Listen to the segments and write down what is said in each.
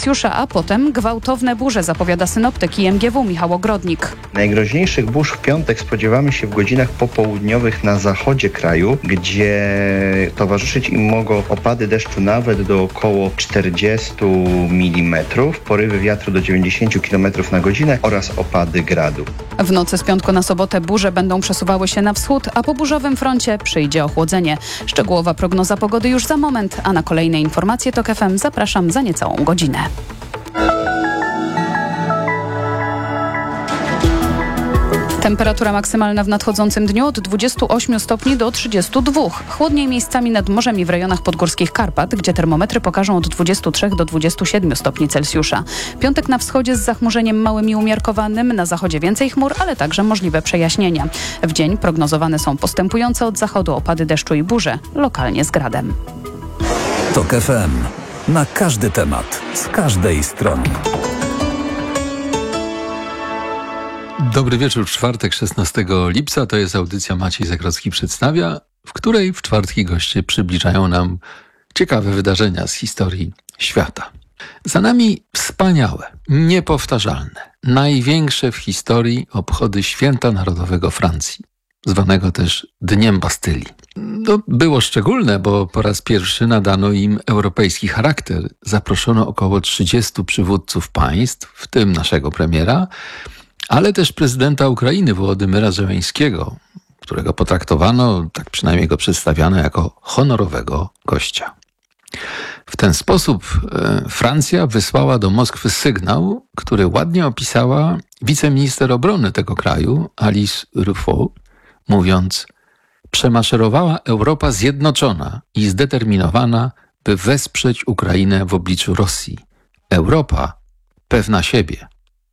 Celsjusza, a potem gwałtowne burze, zapowiada synoptyk IMGW Michał Ogrodnik. Najgroźniejszych burz w piątek spodziewamy się w godzinach popołudniowych na zachodzie kraju, gdzie towarzyszyć im mogą opady deszczu nawet do około 40 mm, porywy wiatru do 90 km na godzinę oraz opady gradu. W nocy z piątku na sobotę burze będą przesuwały się na wschód, a po burzowym froncie przyjdzie ochłodzenie. Szczegółowa prognoza pogody już za moment, a na kolejne informacje TOK FM zapraszam za niecałą godzinę. Temperatura maksymalna w nadchodzącym dniu od 28 stopni do 32. Chłodniej miejscami nad morzem i w rejonach podgórskich Karpat, gdzie termometry pokażą od 23 do 27 stopni Celsjusza. Piątek na wschodzie z zachmurzeniem małym i umiarkowanym, na zachodzie więcej chmur, ale także możliwe przejaśnienia. W dzień prognozowane są postępujące od zachodu opady deszczu i burze, lokalnie z gradem. TOK FM. Na każdy temat, z każdej strony. Dobry wieczór, czwartek 16 lipca, to jest audycja Maciej Zagrodzki przedstawia, w której w czwartki goście przybliżają nam ciekawe wydarzenia z historii świata. Za nami wspaniałe, niepowtarzalne, największe w historii obchody Święta Narodowego Francji, zwanego też Dniem Bastylii. To było szczególne, bo po raz pierwszy nadano im europejski charakter. Zaproszono około 30 przywódców państw, w tym naszego premiera, ale też prezydenta Ukrainy Wołodymyra Zełeńskiego, którego potraktowano, tak przynajmniej go przedstawiano, jako honorowego gościa. W ten sposób Francja wysłała do Moskwy sygnał, który ładnie opisała wiceminister obrony tego kraju, Alice Ruffo, mówiąc: przemaszerowała Europa zjednoczona i zdeterminowana, by wesprzeć Ukrainę w obliczu Rosji. Europa pewna siebie.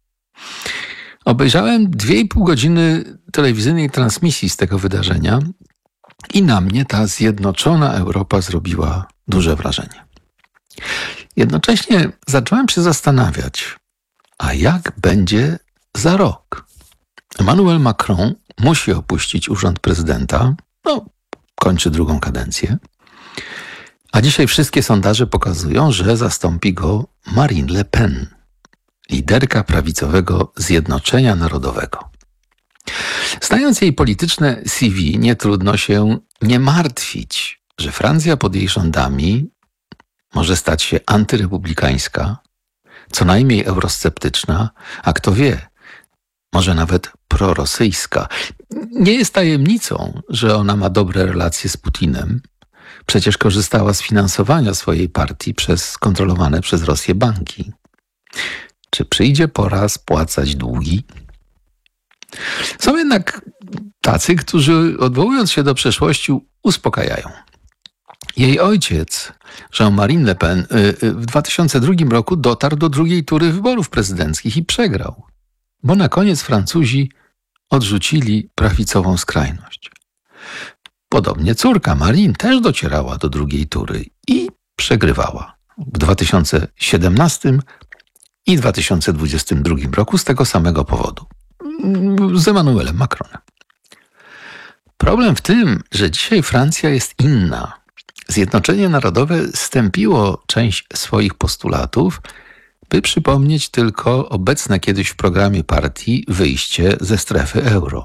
Obejrzałem 2,5 godziny telewizyjnej transmisji z tego wydarzenia i na mnie ta zjednoczona Europa zrobiła duże wrażenie. Jednocześnie zacząłem się zastanawiać, a jak będzie za rok? Emmanuel Macron musi opuścić urząd prezydenta, kończy drugą kadencję, a dzisiaj wszystkie sondaże pokazują, że zastąpi go Marine Le Pen, liderka prawicowego Zjednoczenia Narodowego. Znając jej polityczne CV, nie trudno się nie martwić, że Francja pod jej rządami może stać się antyrepublikańska, co najmniej eurosceptyczna, a kto wie, może nawet prorosyjska. Nie jest tajemnicą, że ona ma dobre relacje z Putinem. Przecież korzystała z finansowania swojej partii przez kontrolowane przez Rosję banki. Czy przyjdzie pora spłacać długi? Są jednak tacy, którzy odwołując się do przeszłości uspokajają. Jej ojciec, Jean-Marie Le Pen, w 2002 roku dotarł do drugiej tury wyborów prezydenckich i przegrał, bo na koniec Francuzi odrzucili prawicową skrajność. Podobnie córka Marine też docierała do drugiej tury i przegrywała w 2017 i 2022 roku z tego samego powodu. Z Emmanuelem Macronem. Problem w tym, że dzisiaj Francja jest inna. Zjednoczenie Narodowe stępiło część swoich postulatów, by przypomnieć tylko obecne kiedyś w programie partii wyjście ze strefy euro.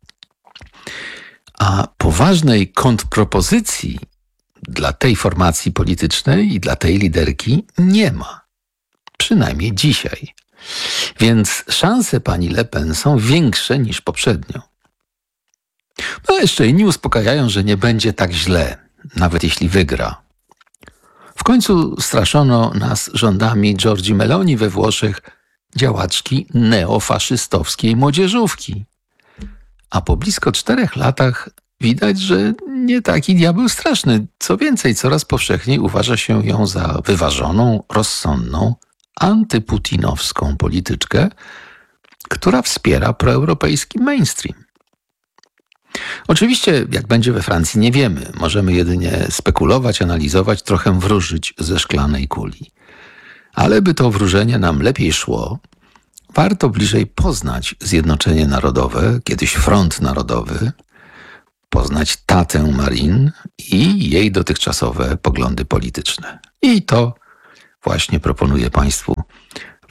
A poważnej kontrpropozycji dla tej formacji politycznej i dla tej liderki nie ma. Przynajmniej dzisiaj. Więc szanse pani Le Pen są większe niż poprzednio. Jeszcze inni uspokajają, że nie będzie tak źle, nawet jeśli wygra. W końcu straszono nas rządami Giorgi Meloni we Włoszech, działaczki neofaszystowskiej młodzieżówki. A po blisko 4 latach widać, że nie taki diabeł straszny. Co więcej, coraz powszechniej uważa się ją za wyważoną, rozsądną, antyputinowską polityczkę, która wspiera proeuropejski mainstream. Oczywiście, jak będzie we Francji, nie wiemy. Możemy jedynie spekulować, analizować, trochę wróżyć ze szklanej kuli. Ale by to wróżenie nam lepiej szło, warto bliżej poznać Zjednoczenie Narodowe, kiedyś Front Narodowy, poznać tatę Marine i jej dotychczasowe poglądy polityczne. I to właśnie proponuję Państwu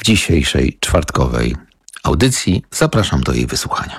dzisiejszej czwartkowej audycji. Zapraszam do jej wysłuchania.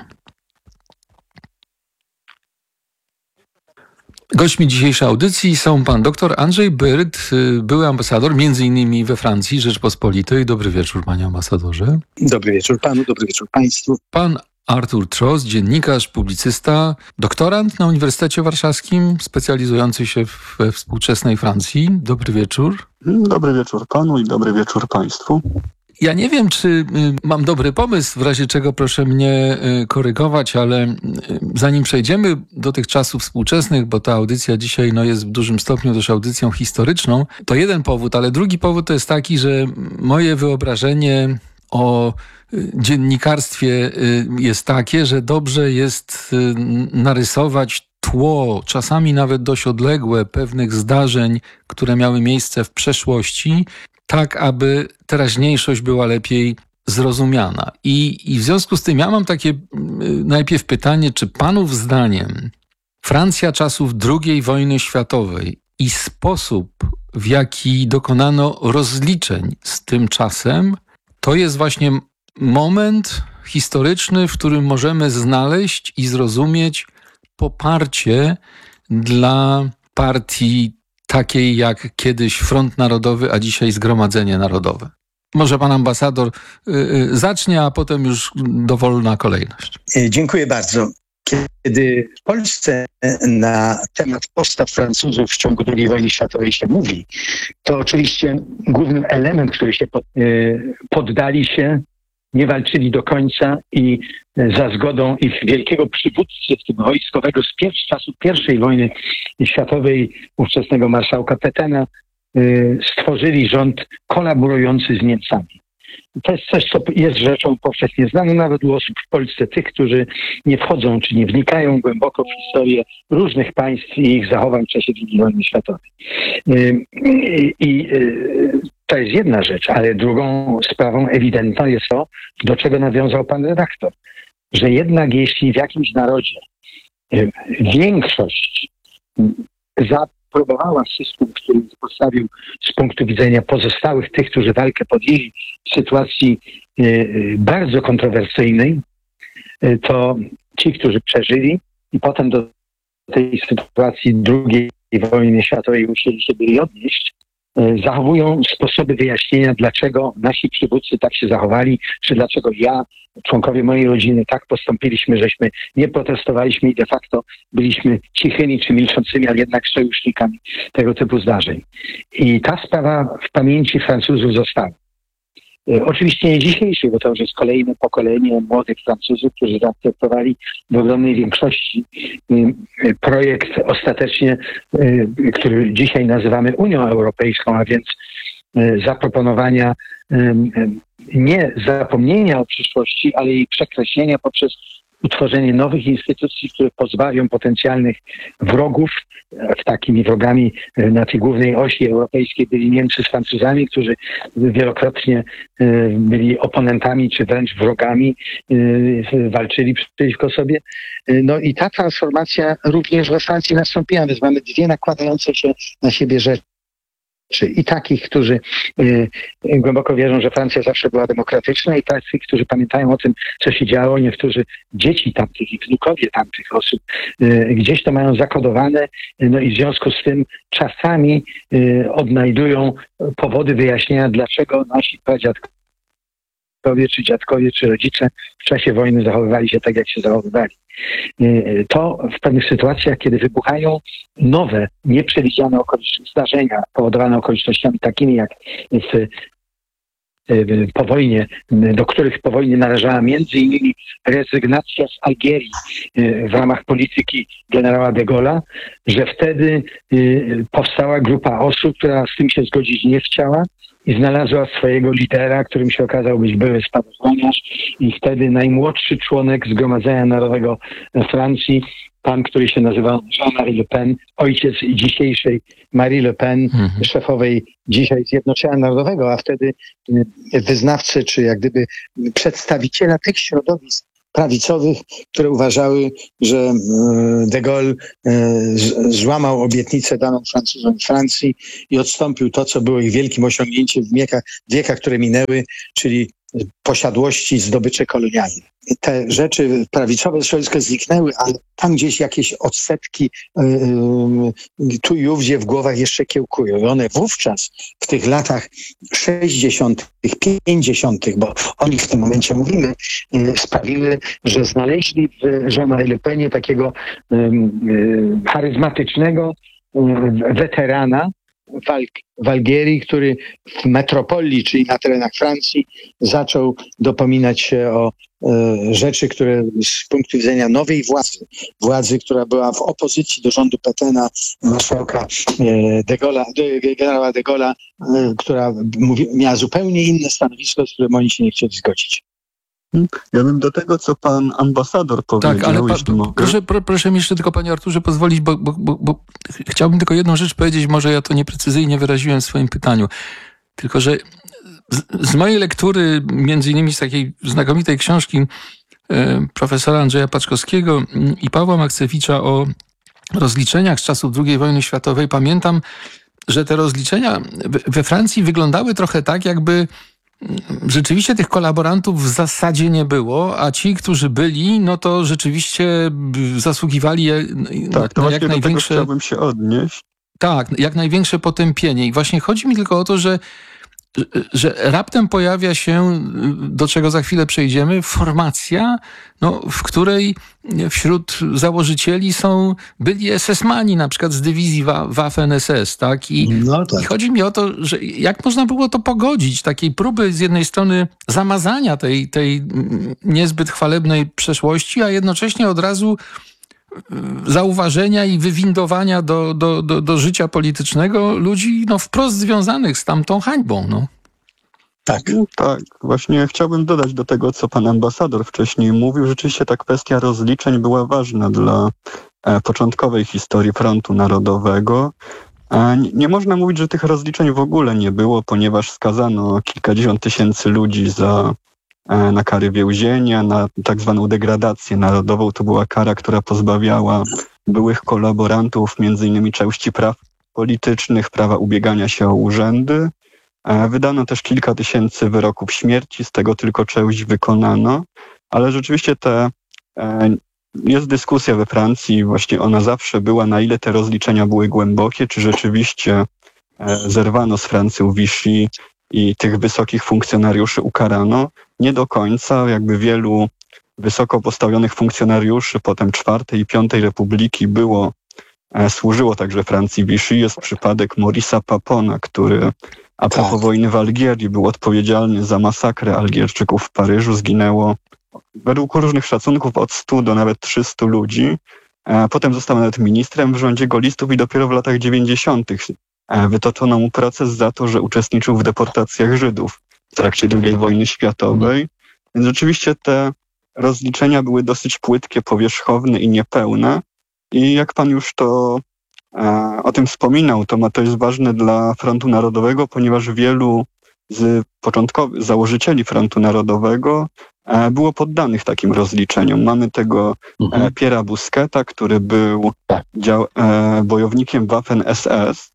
Gośćmi dzisiejszej audycji są pan dr Andrzej Byrd, były ambasador m.in. we Francji Rzeczpospolitej. Dobry wieczór, panie ambasadorze. Dobry wieczór panu, dobry wieczór państwu. Pan Artur Trost, dziennikarz, publicysta, doktorant na Uniwersytecie Warszawskim, specjalizujący się we współczesnej Francji. Dobry wieczór. Dobry wieczór panu i dobry wieczór państwu. Ja nie wiem, czy mam dobry pomysł, w razie czego proszę mnie korygować, ale zanim przejdziemy do tych czasów współczesnych, bo ta audycja dzisiaj jest w dużym stopniu też audycją historyczną, to jeden powód, ale drugi powód to jest taki, że moje wyobrażenie o dziennikarstwie jest takie, że dobrze jest narysować tło, czasami nawet dość odległe, pewnych zdarzeń, które miały miejsce w przeszłości, tak aby teraźniejszość była lepiej zrozumiana. I w związku z tym ja mam takie najpierw pytanie, czy panów zdaniem Francja czasów II wojny światowej i sposób, w jaki dokonano rozliczeń z tym czasem, to jest właśnie moment historyczny, w którym możemy znaleźć i zrozumieć poparcie dla partii takiej jak kiedyś Front Narodowy, a dzisiaj Zgromadzenie Narodowe. Może pan ambasador zacznie, a potem już dowolna kolejność. Dziękuję bardzo. Kiedy w Polsce na temat postaw Francuzów w ciągu II wojny światowej się mówi, to oczywiście głównym elementem, który się poddali się, nie walczyli do końca i za zgodą ich wielkiego przywódcy, w tym wojskowego z czasów I wojny światowej, ówczesnego marszałka Pétaina, stworzyli rząd kolaborujący z Niemcami. To jest coś, co jest rzeczą powszechnie znaną nawet u osób w Polsce, tych, którzy nie wchodzą czy nie wnikają głęboko w historię różnych państw i ich zachowań w czasie II wojny światowej. To jest jedna rzecz, ale drugą sprawą ewidentną jest to, do czego nawiązał pan redaktor, że jednak jeśli w jakimś narodzie większość zaaprobowała system, który postawił z punktu widzenia pozostałych tych, którzy walkę podjęli w sytuacji bardzo kontrowersyjnej, to ci, którzy przeżyli i potem do tej sytuacji II wojny światowej musieli się byli odnieść, zachowują sposoby wyjaśnienia, dlaczego nasi przywódcy tak się zachowali, czy dlaczego ja, członkowie mojej rodziny tak postąpiliśmy, żeśmy nie protestowaliśmy i de facto byliśmy cichymi czy milczącymi, ale jednak sojusznikami tego typu zdarzeń. I ta sprawa w pamięci Francuzów została. Oczywiście nie dzisiejszy, bo to już jest kolejne pokolenie młodych Francuzów, którzy zaakceptowali w ogromnej większości projekt ostatecznie, który dzisiaj nazywamy Unią Europejską, a więc zaproponowania nie zapomnienia o przyszłości, ale jej przekreślenia poprzez utworzenie nowych instytucji, które pozbawią potencjalnych wrogów. Takimi wrogami na tej głównej osi europejskiej byli Niemcy z Francuzami, którzy wielokrotnie byli oponentami czy wręcz wrogami, walczyli przeciwko sobie. No i ta transformacja również we Francji nastąpiła, więc mamy dwie nakładające się na siebie rzeczy. I takich, którzy głęboko wierzą, że Francja zawsze była demokratyczna, i takich, którzy pamiętają o tym, co się działo. Niektórzy dzieci tamtych i wnukowie tamtych osób gdzieś to mają zakodowane, no i w związku z tym czasami odnajdują powody wyjaśnienia, dlaczego nasi pradziadkowie, czy dziadkowie, czy rodzice w czasie wojny zachowywali się tak, jak się zachowywali. To w pewnych sytuacjach, kiedy wybuchają nowe, nieprzewidziane zdarzenia powodowane okolicznościami takimi jak po wojnie, do których po wojnie należała między innymi rezygnacja z Algierii w ramach polityki generała de Gaulle'a, że wtedy powstała grupa osób, która z tym się zgodzić nie chciała i znalazła swojego lidera, którym się okazał być były spadochroniarz, i wtedy najmłodszy członek Zgromadzenia Narodowego Francji, pan, który się nazywał Jean-Marie Le Pen, ojciec dzisiejszej Marie Le Pen, szefowej dzisiaj Zjednoczenia Narodowego, a wtedy wyznawcy, czy jak gdyby przedstawiciela tych środowisk prawicowych, które uważały, że de Gaulle złamał obietnicę daną Francuzom w Francji i odstąpił to, co było ich wielkim osiągnięciem w wiekach, które minęły, czyli posiadłości, zdobycze kolonialne. Te rzeczy prawicowe środowisko zniknęły, ale tam gdzieś jakieś odsetki tu i ówdzie w głowach jeszcze kiełkują. I one wówczas, w tych latach 60., 50., bo o nich w tym momencie mówimy, sprawiły, że znaleźli w Jean-Marie Le Penie takiego charyzmatycznego weterana w Algierii, który w metropolii, czyli na terenach Francji, zaczął dopominać się o rzeczy, które z punktu widzenia nowej władzy, która była w opozycji do rządu Pétaina, marszałka generała de Gaulle'a, która miała zupełnie inne stanowisko, z którym oni się nie chcieli zgodzić. Ja bym do tego, co pan ambasador powiedział, tak, ale jeśli mogę. Proszę mi jeszcze tylko, panie Arturze, pozwolić, bo chciałbym tylko jedną rzecz powiedzieć, może ja to nieprecyzyjnie wyraziłem w swoim pytaniu. Tylko, że z mojej lektury, między innymi z takiej znakomitej książki profesora Andrzeja Paczkowskiego i Pawła Maksewicza o rozliczeniach z czasów II wojny światowej, pamiętam, że te rozliczenia we Francji wyglądały trochę tak, jakby rzeczywiście tych kolaborantów w zasadzie nie było, a ci, którzy byli, no to rzeczywiście zasługiwali tak, na jak największe... Do tego chciałbym się odnieść. Tak, jak największe potępienie. I właśnie chodzi mi tylko o to, że raptem pojawia się, do czego za chwilę przejdziemy, formacja, w której wśród założycieli byli SS-mani, na przykład z dywizji Waffen-SS, tak? I chodzi mi o to, że jak można było to pogodzić, takiej próby z jednej strony zamazania tej niezbyt chwalebnej przeszłości, a jednocześnie od razu zauważenia i wywindowania do życia politycznego ludzi wprost związanych z tamtą hańbą. Tak, właśnie chciałbym dodać do tego, co pan ambasador wcześniej mówił. Rzeczywiście ta kwestia rozliczeń była ważna dla początkowej historii Frontu Narodowego. Nie można mówić, że tych rozliczeń w ogóle nie było, ponieważ skazano kilkadziesiąt tysięcy ludzi na kary więzienia, na tak zwaną degradację narodową. To była kara, która pozbawiała byłych kolaborantów między innymi części praw politycznych, prawa ubiegania się o urzędy. Wydano też kilka tysięcy wyroków śmierci, z tego tylko część wykonano, ale rzeczywiście jest dyskusja we Francji, właśnie ona zawsze była, na ile te rozliczenia były głębokie, czy rzeczywiście zerwano z Francją Vichy i tych wysokich funkcjonariuszy ukarano. Nie do końca, jakby wielu wysoko postawionych funkcjonariuszy potem IV i V Republiki służyło także Francji Vichy. Jest przypadek Maurice'a Papona, który a propos wojny w Algierii był odpowiedzialny za masakrę Algierczyków w Paryżu. Zginęło według różnych szacunków od 100 do nawet 300 ludzi. Potem został nawet ministrem w rządzie gaullistów i dopiero w latach 90. wytoczono mu proces za to, że uczestniczył w deportacjach Żydów w trakcie II wojny światowej. Więc rzeczywiście te rozliczenia były dosyć płytkie, powierzchowne i niepełne. I jak pan już o tym wspominał, to jest ważne dla Frontu Narodowego, ponieważ wielu z początkowych założycieli Frontu Narodowego było poddanych takim rozliczeniom. Mamy tego Pierre'a Bousqueta, który był bojownikiem Waffen-SS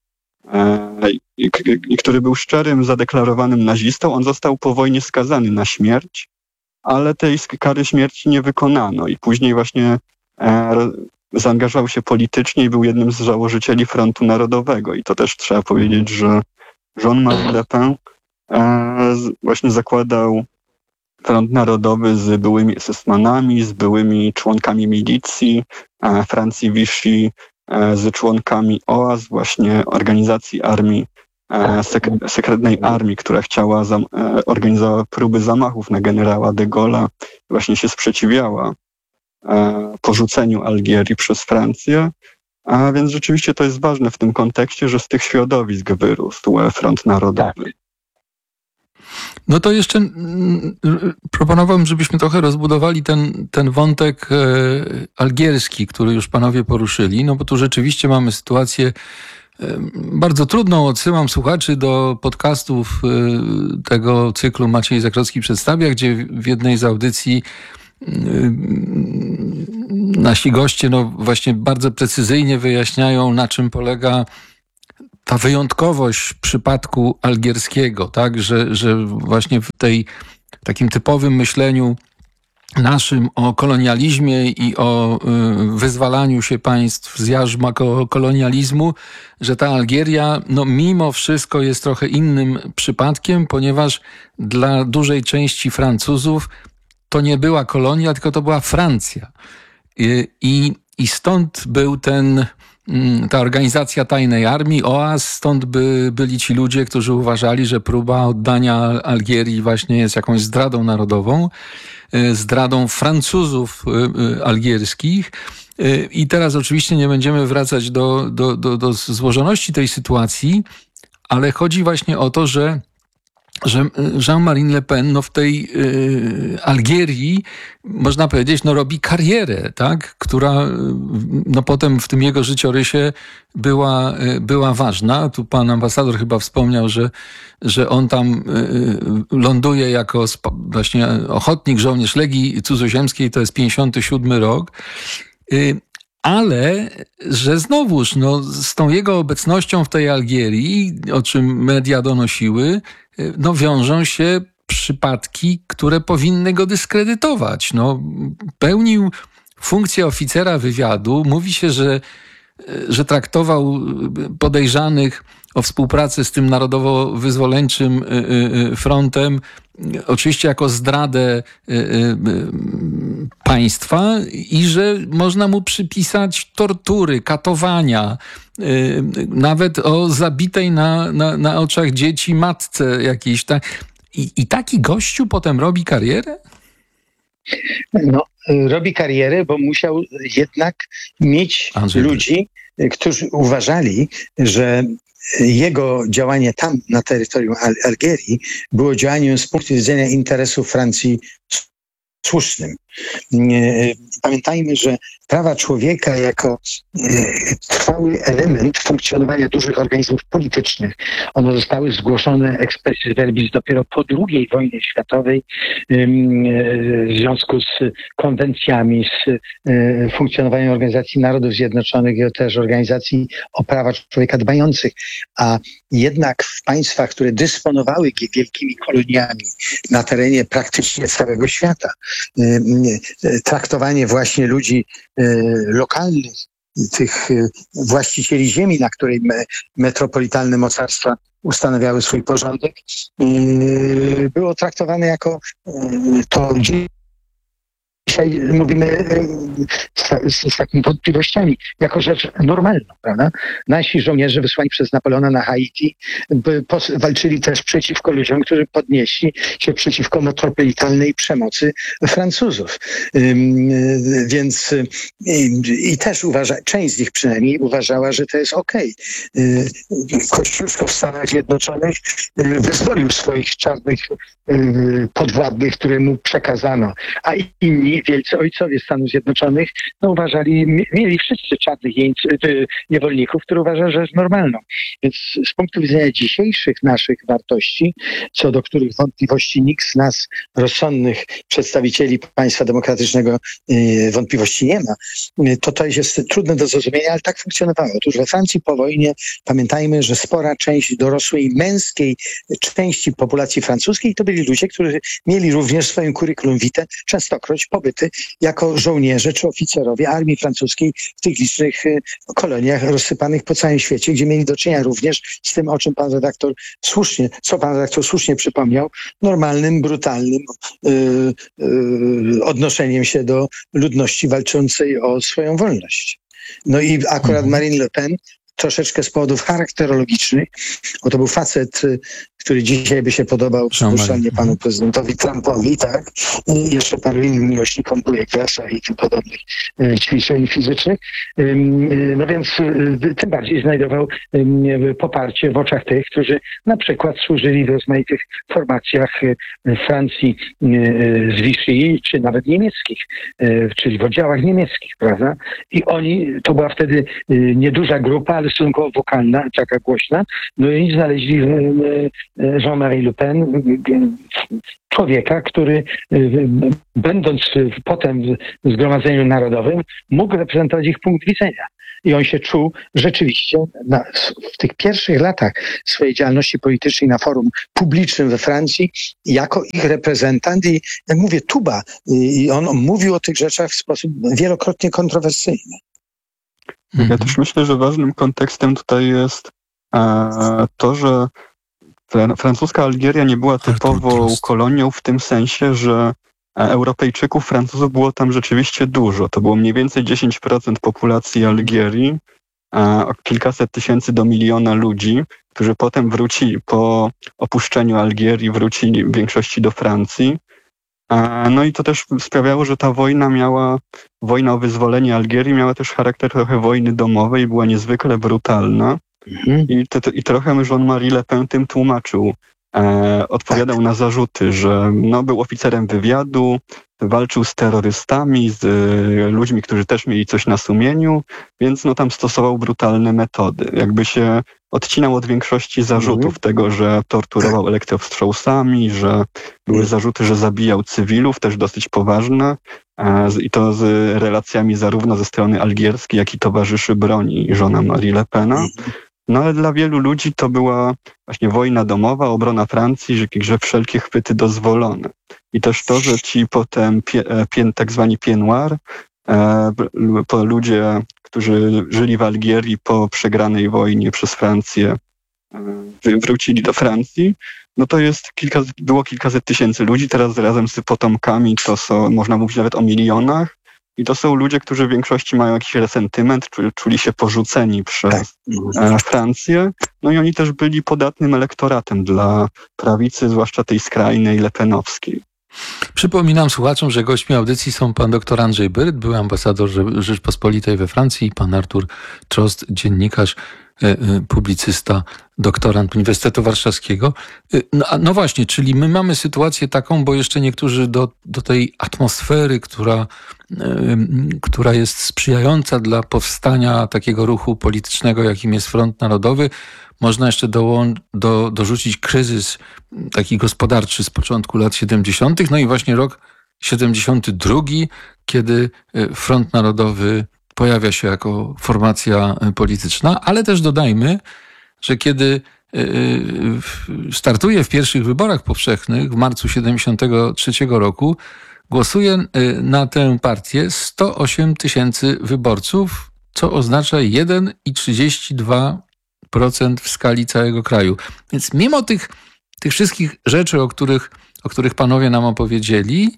i który był szczerym, zadeklarowanym nazistą. On został po wojnie skazany na śmierć, ale tej kary śmierci nie wykonano i później właśnie zaangażował się politycznie i był jednym z założycieli Frontu Narodowego. I to też trzeba powiedzieć, że Jean-Marie Le Pen właśnie zakładał Front Narodowy z byłymi SS-manami, z byłymi członkami milicji Francji Vichy, z członkami OAS, właśnie organizacji armii, sekretnej armii, która chciała organizować próby zamachów na generała de Gaulle'a, właśnie się sprzeciwiała porzuceniu Algierii przez Francję. A więc rzeczywiście to jest ważne w tym kontekście, że z tych środowisk wyrósł Front Narodowy. Tak. No to jeszcze proponowałbym, żebyśmy trochę rozbudowali ten wątek algierski, który już panowie poruszyli, no bo tu rzeczywiście mamy sytuację bardzo trudną. Odsyłam słuchaczy do podcastów tego cyklu Maciej Zakrocki przedstawia, gdzie w jednej z audycji nasi goście właśnie bardzo precyzyjnie wyjaśniają, na czym polega ta wyjątkowość przypadku algierskiego, tak, że właśnie w takim typowym myśleniu naszym o kolonializmie i o wyzwalaniu się państw z jarzma kolonializmu, że ta Algieria mimo wszystko jest trochę innym przypadkiem, ponieważ dla dużej części Francuzów to nie była kolonia, tylko to była Francja. I stąd był ta organizacja tajnej armii, OAS, stąd byli ci ludzie, którzy uważali, że próba oddania Algierii właśnie jest jakąś zdradą narodową, zdradą Francuzów algierskich. I teraz oczywiście nie będziemy wracać do złożoności tej sytuacji, ale chodzi właśnie o to, że Jean-Marie Le Pen w tej Algierii, można powiedzieć, robi karierę, tak? Która potem w tym jego życiorysie była ważna. Tu pan ambasador chyba wspomniał, że on tam ląduje jako właśnie ochotnik, żołnierz Legii Cudzoziemskiej, to jest 57 rok. Ale, że znowuż, z tą jego obecnością w tej Algierii, o czym media donosiły, wiążą się przypadki, które powinny go dyskredytować. Pełnił funkcję oficera wywiadu. Mówi się, że traktował podejrzanych o współpracę z tym narodowo-wyzwoleńczym frontem oczywiście jako zdradę państwa i że można mu przypisać tortury, katowania, nawet o zabitej na oczach dzieci matce jakiejś. I taki gościu potem robi karierę? Robi karierę, bo musiał jednak mieć ludzi, którzy uważali, że jego działanie tam na terytorium Algierii było działaniem z punktu widzenia interesów Francji słusznym. Pamiętajmy, że prawa człowieka jako trwały element funkcjonowania dużych organizmów politycznych. One zostały zgłoszone expressis verbis dopiero po II wojnie światowej w związku z konwencjami, z funkcjonowaniem Organizacji Narodów Zjednoczonych i też organizacji o prawa człowieka dbających. A jednak w państwach, które dysponowały wielkimi koloniami na terenie praktycznie całego świata, traktowanie właśnie ludzi lokalnych, tych właścicieli ziemi, na której metropolitalne mocarstwa ustanawiały swój porządek, było traktowane jako to. Dzisiaj mówimy z takimi wątpliwościami, jako rzecz normalną, prawda? Nasi żołnierze wysłani przez Napoleona na Haiti walczyli też przeciwko ludziom, którzy podnieśli się przeciwko metropolitalnej przemocy Francuzów. Więc i też część z nich przynajmniej uważała, że to jest okej. Kościuszko w Stanach Zjednoczonych wyzwolił swoich czarnych podwładnych, które mu przekazano, a inni wielcy ojcowie Stanów Zjednoczonych uważali, mieli wszyscy czarnych niewolników, które uważają, że jest normalną. Więc z punktu widzenia dzisiejszych naszych wartości, co do których wątpliwości nikt z nas, rozsądnych przedstawicieli państwa demokratycznego, wątpliwości nie ma, to jest trudne do zrozumienia, ale tak funkcjonowało. Otóż we Francji po wojnie pamiętajmy, że spora część dorosłej męskiej części populacji francuskiej to byli ludzie, którzy mieli również w swoim curriculum vitae częstokroć pobyty jako żołnierze czy oficerowie armii francuskiej w tych licznych koloniach rozsypanych po całym świecie, gdzie mieli do czynienia również z tym, o czym pan redaktor słusznie przypomniał, normalnym, brutalnym odnoszeniem się do ludności walczącej o swoją wolność. I akurat Marine Le Pen troszeczkę z powodów charakterologicznych, bo to był facet, który dzisiaj by się podobał przypuszczalnie panu prezydentowi Trumpowi, tak? I jeszcze paru innym miłośnikom bujek grasa i tym podobnych ćwiczeń fizycznych. Więc tym bardziej znajdował poparcie w oczach tych, którzy na przykład służyli w rozmaitych formacjach Francji z Vichy, czy nawet niemieckich, czyli w oddziałach niemieckich, prawda? I to była wtedy nieduża grupa, ale stosunkowo wokalna, taka głośna. I oni znaleźli Jean-Marie Le Pen, człowieka, który będąc potem w Zgromadzeniu Narodowym mógł reprezentować ich punkt widzenia. I on się czuł rzeczywiście w tych pierwszych latach swojej działalności politycznej na forum publicznym we Francji jako ich reprezentant i, jak mówię, tuba. I on mówił o tych rzeczach w sposób wielokrotnie kontrowersyjny. Ja też myślę, że ważnym kontekstem tutaj jest to, że francuska Algieria nie była typową kolonią w tym sensie, że Europejczyków, Francuzów było tam rzeczywiście dużo. To było mniej więcej 10% populacji Algierii, kilkaset tysięcy do miliona ludzi, którzy potem wrócili po opuszczeniu Algierii, wrócili w większości do Francji. No i to też sprawiało, że ta wojna o wyzwolenie Algierii miała też charakter trochę wojny domowej, była niezwykle brutalna. I trochę Jean-Marie Le Pen tym tłumaczył. Odpowiadał na zarzuty, że był oficerem wywiadu, walczył z terrorystami, z ludźmi, którzy też mieli coś na sumieniu, więc tam stosował brutalne metody. Jakby się odcinał od większości zarzutów tego, że torturował elektrostrzałsami, że były zarzuty, że zabijał cywilów, też dosyć poważne, i to z relacjami zarówno ze strony algierskiej, jak i towarzyszy broni Jeana-Marie Le Pena. No ale dla wielu ludzi to była właśnie wojna domowa, obrona Francji, że wszelkie chwyty dozwolone. I też to, że ci potem tak zwani pieds noirs, ludzie, którzy żyli w Algierii po przegranej wojnie przez Francję, wrócili do Francji, to było kilkaset tysięcy ludzi, teraz razem z potomkami to można mówić nawet o milionach. I to są ludzie, którzy w większości mają jakiś resentyment, czuli się porzuceni przez Francję. No i oni też byli podatnym elektoratem dla prawicy, zwłaszcza tej skrajnej, lepenowskiej. Przypominam słuchaczom, że gośćmi audycji są pan dr Andrzej Byryt, były ambasador Rzeczpospolitej we Francji, i pan Artur Trost, dziennikarz, publicysta, doktorant Uniwersytetu Warszawskiego. No właśnie, czyli my mamy sytuację taką, bo jeszcze niektórzy do tej atmosfery, która jest sprzyjająca dla powstania takiego ruchu politycznego, jakim jest Front Narodowy, można jeszcze dorzucić kryzys taki gospodarczy z początku lat 70. No i właśnie rok 72, kiedy Front Narodowy pojawia się jako formacja polityczna, ale też dodajmy, że kiedy startuje w pierwszych wyborach powszechnych w marcu 73 roku, głosuje na tę partię 108 tysięcy wyborców, co oznacza 1,32% w skali całego kraju. Więc mimo tych wszystkich rzeczy, o których panowie nam opowiedzieli,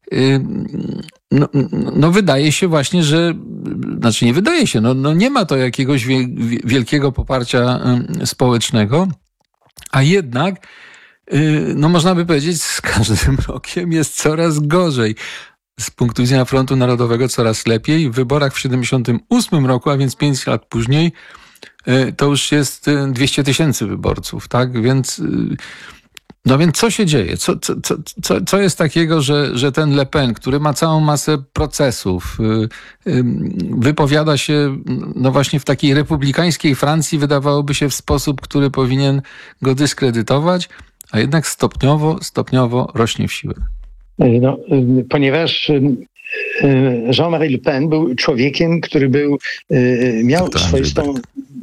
wydaje się właśnie, że nie wydaje się, nie ma to jakiegoś wielkiego poparcia społecznego, a jednak można by powiedzieć, z każdym rokiem jest coraz gorzej. Z punktu widzenia Frontu Narodowego coraz lepiej. W wyborach w 78 roku, a więc 5 lat później, to już jest 200 tysięcy wyborców, tak? Więc co się dzieje? Co jest takiego, że ten Le Pen, który ma całą masę procesów, wypowiada się właśnie w takiej republikańskiej Francji, wydawałoby się w sposób, który powinien go dyskredytować, a jednak stopniowo rośnie w siłę. Ponieważ Jean-Marie Le Pen był człowiekiem, który miał swoistą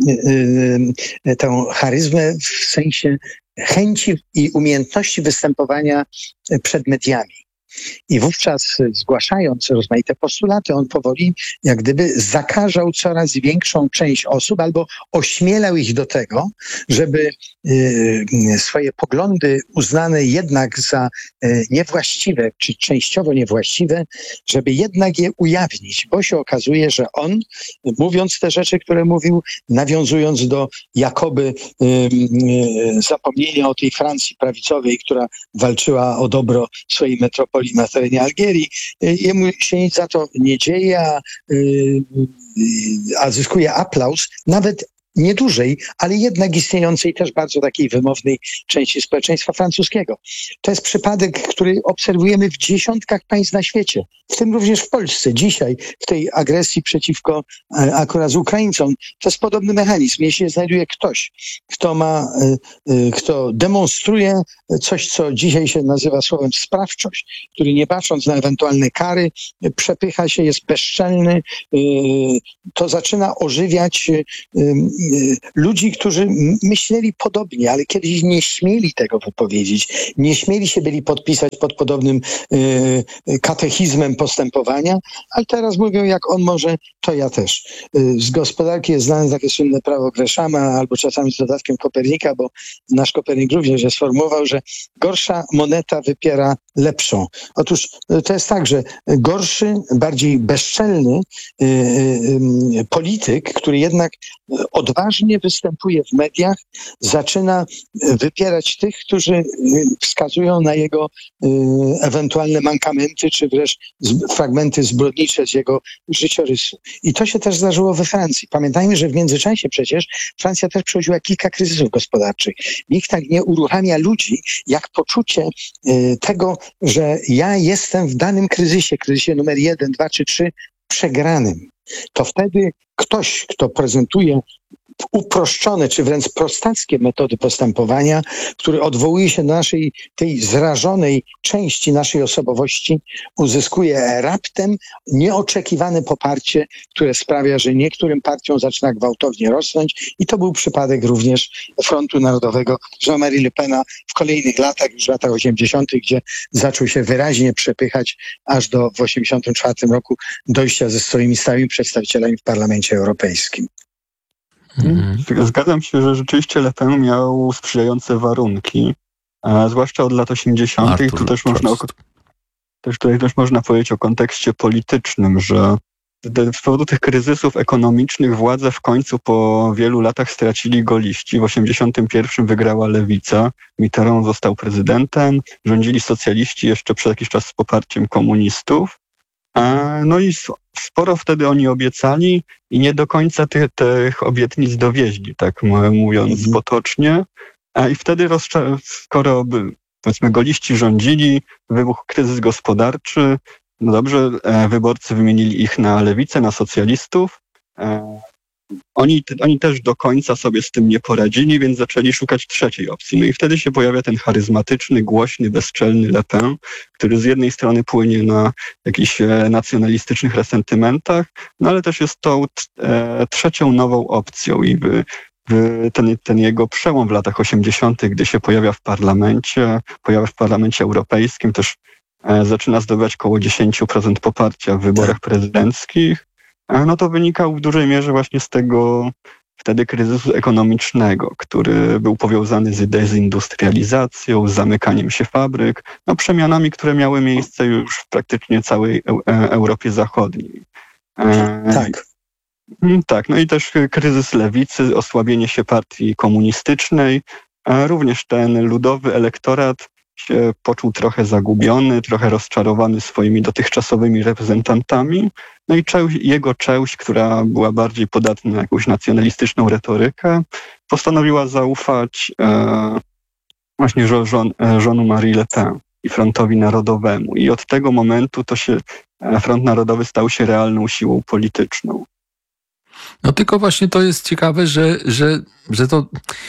tę charyzmę w sensie chęci i umiejętności występowania przed mediami. I wówczas, zgłaszając rozmaite postulaty, on powoli jak gdyby zakażał coraz większą część osób albo ośmielał ich do tego, żeby swoje poglądy uznane jednak za niewłaściwe, czy częściowo niewłaściwe, żeby jednak je ujawnić, bo się okazuje, że on, mówiąc te rzeczy, które mówił, nawiązując do jakoby zapomnienia o tej Francji prawicowej, która walczyła o dobro swojej metropolii na terenie Algierii, jemu się nic za to nie dzieje, a zyskuje aplauz nawet niedużej, ale jednak istniejącej też bardzo takiej wymownej części społeczeństwa francuskiego. To jest przypadek, który obserwujemy w dziesiątkach państw na świecie, w tym również w Polsce. Dzisiaj w tej agresji przeciwko akurat z Ukraińcom to jest podobny mechanizm. Jeśli się znajduje ktoś, kto demonstruje coś, co dzisiaj się nazywa słowem sprawczość, który nie patrząc na ewentualne kary, przepycha się, jest bezczelny, to zaczyna ożywiać ludzi, którzy myśleli podobnie, ale kiedyś nie śmieli tego wypowiedzieć, nie śmieli się byli podpisać pod podobnym katechizmem postępowania, ale teraz mówią, jak on może, to ja też. Z gospodarki jest znane takie słynne prawo Greshama, albo czasami z dodatkiem Kopernika, bo nasz Kopernik również je sformułował, że gorsza moneta wypiera lepszą. Otóż to jest tak, że gorszy, bardziej bezczelny polityk, który jednak odważnie występuje w mediach, zaczyna wypierać tych, którzy wskazują na jego ewentualne mankamenty, czy wręcz fragmenty zbrodnicze z jego życiorysu. I to się też zdarzyło we Francji. Pamiętajmy, że w międzyczasie przecież Francja też przechodziła kilka kryzysów gospodarczych. Nikt tak nie uruchamia ludzi, jak poczucie tego, że ja jestem w danym kryzysie numer 1, 2 czy 3, przegranym. To wtedy ktoś, kto prezentuje uproszczone, czy wręcz prostackie metody postępowania, który odwołuje się do naszej, tej zrażonej części naszej osobowości, uzyskuje raptem nieoczekiwane poparcie, które sprawia, że niektórym partiom zaczyna gwałtownie rosnąć i to był przypadek również Frontu Narodowego Jean-Marie Le Pena w kolejnych latach, już w latach 80., gdzie zaczął się wyraźnie przepychać aż do w 1984 roku dojścia ze swoimi stałymi przedstawicielami w Parlamencie Europejskim. Zgadzam się, że rzeczywiście Le Pen miał sprzyjające warunki, zwłaszcza od lat 80. Tutaj też można powiedzieć o kontekście politycznym, że z powodu tych kryzysów ekonomicznych władzę w końcu po wielu latach stracili goliści. W 81 wygrała lewica, Mitterrand został prezydentem, rządzili socjaliści jeszcze przez jakiś czas z poparciem komunistów. No i sporo wtedy oni obiecali i nie do końca tych obietnic dowieźli, tak mówiąc potocznie. I wtedy skoro powiedzmy goliści rządzili, wybuchł kryzys gospodarczy, no dobrze, wyborcy wymienili ich na lewicę, na socjalistów. Oni też do końca sobie z tym nie poradzili, więc zaczęli szukać trzeciej opcji. No i wtedy się pojawia ten charyzmatyczny, głośny, bezczelny Le Pen, który z jednej strony płynie na jakichś nacjonalistycznych resentymentach, no ale też jest tą trzecią nową opcją i ten jego przełom w latach 80., gdy się pojawia w Parlamencie Europejskim, też zaczyna zdobywać około 10% poparcia w wyborach prezydenckich, no to wynikał w dużej mierze właśnie z tego wtedy kryzysu ekonomicznego, który był powiązany z dezindustrializacją, z zamykaniem się fabryk, no przemianami, które miały miejsce już w praktycznie całej Europie Zachodniej. Tak. Tak, no i też kryzys lewicy, osłabienie się partii komunistycznej, również ten ludowy elektorat się poczuł trochę zagubiony, trochę rozczarowany swoimi dotychczasowymi reprezentantami. No i jego część, która była bardziej podatna na jakąś nacjonalistyczną retorykę, postanowiła zaufać właśnie Jean-Marie Le Pen i Frontowi Narodowemu. I od tego momentu Front Narodowy stał się realną siłą polityczną. No tylko właśnie to jest ciekawe, że to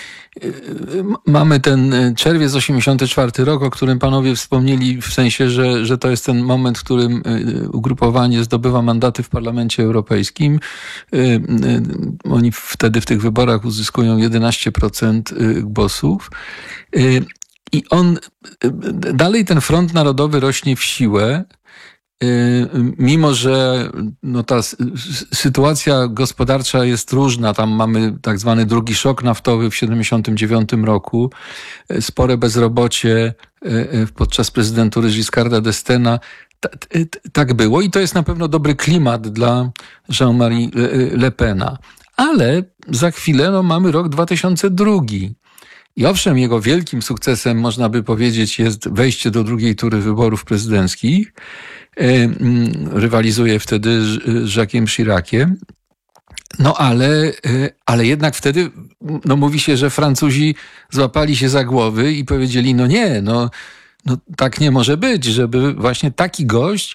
mamy ten czerwiec 84 rok, o którym panowie wspomnieli, w sensie, że to jest ten moment, w którym ugrupowanie zdobywa mandaty w Parlamencie Europejskim. Oni wtedy w tych wyborach uzyskują 11% głosów. I dalej ten Front Narodowy rośnie w siłę, mimo że no, ta sytuacja gospodarcza jest różna. Tam mamy tak zwany drugi szok naftowy w 1979 roku, spore bezrobocie podczas prezydentury Giscarda d'Estainga. Tak było i to jest na pewno dobry klimat dla Jean-Marie Le Pena. Ale za chwilę mamy rok 2002. I owszem, jego wielkim sukcesem, można by powiedzieć, jest wejście do drugiej tury wyborów prezydenckich. Rywalizuje wtedy z Jacques'em Chiraciem. No ale jednak wtedy mówi się, że Francuzi złapali się za głowy i powiedzieli, tak nie może być, żeby właśnie taki gość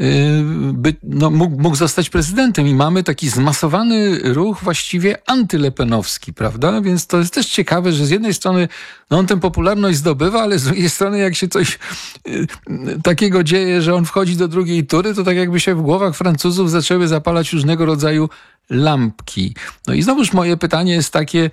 mógł zostać prezydentem. I mamy taki zmasowany ruch właściwie antylepenowski, prawda? Więc to jest też ciekawe, że z jednej strony on tę popularność zdobywa, ale z drugiej strony jak się coś takiego dzieje, że on wchodzi do drugiej tury, to tak jakby się w głowach Francuzów zaczęły zapalać różnego rodzaju lampki. No i znowuż moje pytanie jest takie,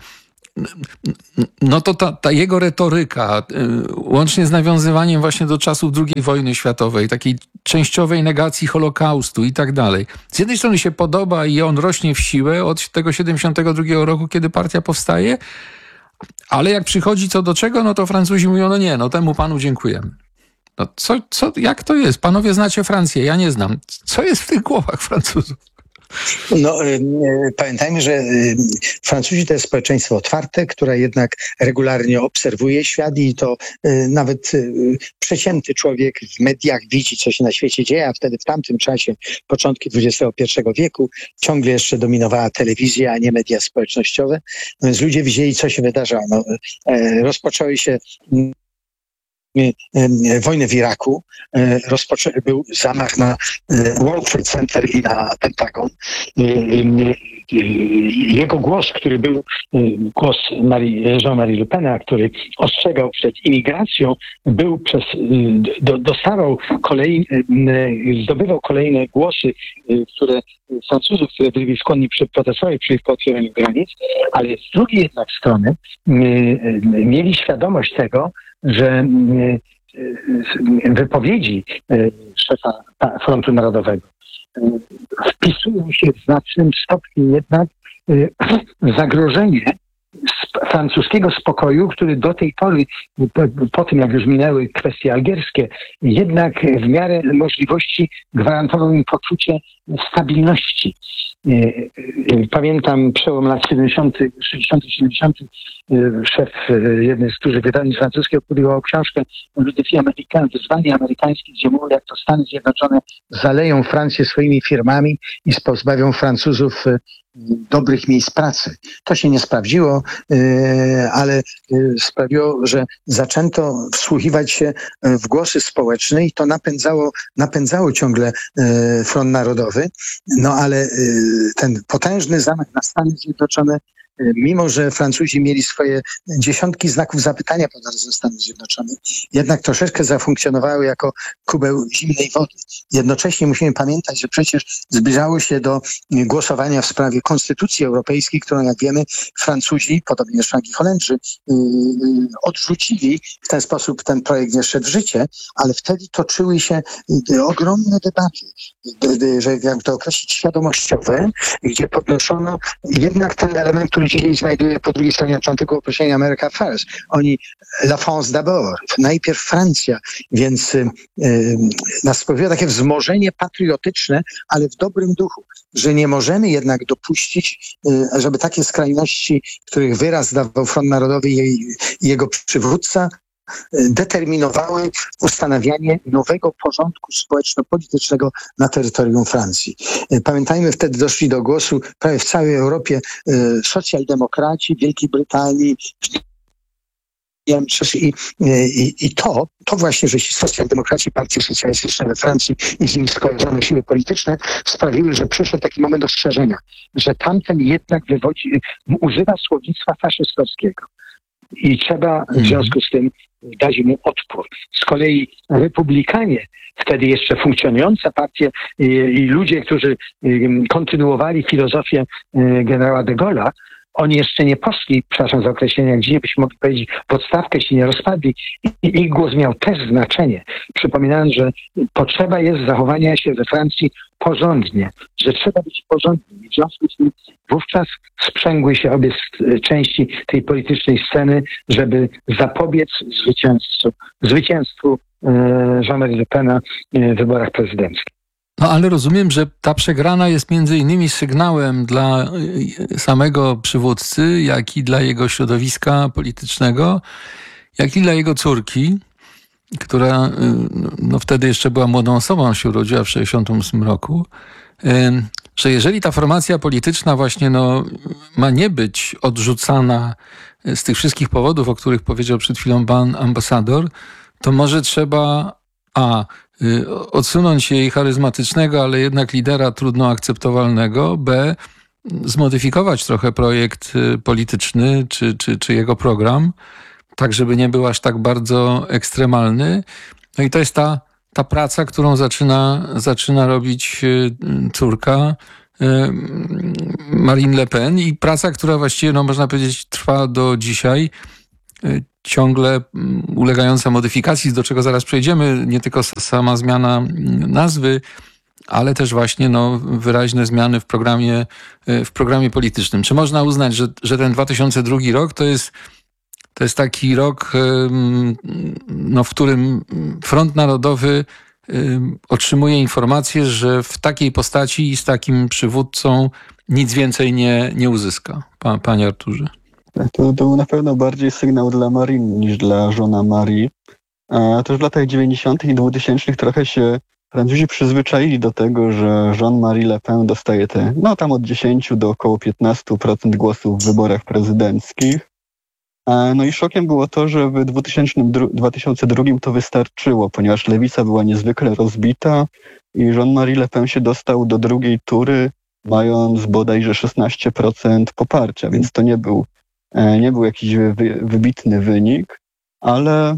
to ta jego retoryka, łącznie z nawiązywaniem właśnie do czasów II wojny światowej, takiej częściowej negacji Holokaustu i tak dalej. Z jednej strony się podoba i on rośnie w siłę od tego 72 roku, kiedy partia powstaje, ale jak przychodzi co do czego, to Francuzi mówią, temu panu dziękujemy. Jak to jest? Panowie znacie Francję, ja nie znam. Co jest w tych głowach Francuzów? Pamiętajmy, że Francuzi to jest społeczeństwo otwarte, które jednak regularnie obserwuje świat i to nawet przeciętny człowiek w mediach widzi, co się na świecie dzieje, a wtedy w tamtym czasie, początki XXI wieku, ciągle jeszcze dominowała telewizja, a nie media społecznościowe. No więc ludzie widzieli, co się wydarzało. Rozpoczęły się wojnę w Iraku, był zamach na World Trade Center i na Pentagon. Jego głos, który był głos Jean-Marie Le Pena, który ostrzegał przed imigracją, zdobywał kolejne głosy, Francuzów, które byli skłonni protestować przeciwko otwieraniu granic, ale z drugiej jednak strony mieli świadomość tego, że wypowiedzi szefa Frontu Narodowego wpisują się w znacznym stopniu jednak w zagrożenie francuskiego spokoju, który do tej pory, po tym jak już minęły kwestie algierskie, jednak w miarę możliwości gwarantował im poczucie stabilności. Pamiętam przełom lat 70., 60., 70. Szef jednej z dużych wydawnictw francuskich opublikował książkę Le Défi Américain, wyzwanie amerykańskie, gdzie mówił, jak to Stany Zjednoczone zaleją Francję swoimi firmami i pozbawią Francuzów dobrych miejsc pracy. To się nie sprawdziło, ale sprawiło, że zaczęto wsłuchiwać się w głosy społeczne i to napędzało ciągle Front Narodowy. Ale ten potężny zamach na Stany Zjednoczone, mimo że Francuzi mieli swoje dziesiątki znaków zapytania pod adresem Stanów Zjednoczonych, jednak troszeczkę zafunkcjonowały jako kubeł zimnej wody. Jednocześnie musimy pamiętać, że przecież zbliżało się do głosowania w sprawie Konstytucji Europejskiej, którą, jak wiemy, Francuzi, podobnie zresztą jak i Holendrzy, odrzucili. W ten sposób ten projekt nie szedł w życie, ale wtedy toczyły się ogromne debaty, że jak to określić, świadomościowe, gdzie podnoszono jednak ten element, który dzisiaj znajduje po drugiej stronie Atlantyku określenie America First. Oni la France d'abord, najpierw Francja, więc nastąpiło takie wzmożenie patriotyczne, ale w dobrym duchu, że nie możemy jednak dopuścić, żeby takie skrajności, których wyraz dawał Front Narodowy i jego przywódca, determinowały ustanawianie nowego porządku społeczno-politycznego na terytorium Francji. Pamiętajmy, wtedy doszli do głosu prawie w całej Europie socjaldemokraci, Wielkiej Brytanii, Niemczech i to właśnie, że ci socjaldemokraci, partie socjalistyczne we Francji i z nimi skojarzone siły polityczne sprawiły, że przyszedł taki moment ostrzeżenia, że tamten jednak używa słownictwa faszystowskiego. I trzeba w związku z tym dać mu odpór. Z kolei republikanie, wtedy jeszcze funkcjonujące partie i ludzie, którzy kontynuowali filozofię generała de Gaulle'a, oni jeszcze nie poszli, przepraszam za określenie, jak dzisiaj byśmy mogli powiedzieć, podstawkę się nie rozpadli. I ich głos miał też znaczenie. Przypominając, że potrzeba jest zachowania się we Francji porządnie, że trzeba być porządnym. I w związku z tym wówczas sprzęgły się obie części tej politycznej sceny, żeby zapobiec zwycięstwu Jean-Marie Le Pena w wyborach prezydenckich. Ale rozumiem, że ta przegrana jest między innymi sygnałem dla samego przywódcy, jak i dla jego środowiska politycznego, jak i dla jego córki, która wtedy jeszcze była młodą osobą, się urodziła w 1968 roku. że jeżeli ta formacja polityczna właśnie ma nie być odrzucana z tych wszystkich powodów, o których powiedział przed chwilą pan ambasador, to może trzeba odsunąć jej charyzmatycznego, ale jednak lidera trudno akceptowalnego, b, zmodyfikować trochę projekt polityczny czy jego program, tak żeby nie był aż tak bardzo ekstremalny. No i to jest ta praca, którą zaczyna robić córka Marine Le Pen i praca, która właściwie, można powiedzieć, trwa do dzisiaj, ciągle ulegająca modyfikacji, do czego zaraz przejdziemy, nie tylko sama zmiana nazwy, ale też właśnie wyraźne zmiany w programie politycznym. Czy można uznać, że ten 2002 rok to jest taki rok, w którym Front Narodowy otrzymuje informację, że w takiej postaci i z takim przywódcą nic więcej nie uzyska? Panie Arturze. To był na pewno bardziej sygnał dla Marine niż dla Jeana Marie. A też w latach 90. i 2000 trochę się Francuzi przyzwyczaili do tego, że Jean-Marie Le Pen dostaje tam od 10 do około 15% głosów w wyborach prezydenckich. No i szokiem było to, że w 2002 to wystarczyło, ponieważ lewica była niezwykle rozbita i Jean-Marie Le Pen się dostał do drugiej tury, mając bodajże 16% poparcia, więc to nie był jakiś wybitny wynik, ale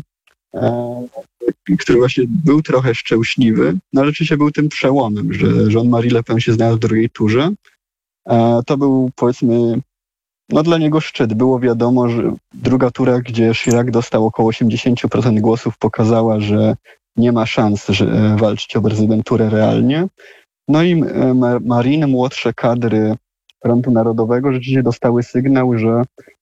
który właśnie był trochę szczęśliwy, ale rzeczywiście był tym przełomem, że Jean-Marie Le Pen się znalazł w drugiej turze. To był, powiedzmy, dla niego szczyt. Było wiadomo, że druga tura, gdzie Chirac dostał około 80% głosów, pokazała, że nie ma szans walczyć o prezydenturę realnie. No i Marine, młodsze kadry Frontu Narodowego rzeczywiście dostały sygnał, że